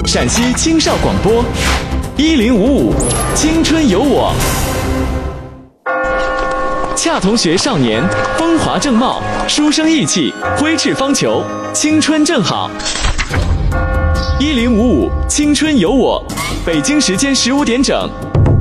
陕西青少广播1055青春有我。恰同学少年，风华正茂，书生意气，挥斥方遒，青春正好。1055青春有我，北京时间15点整。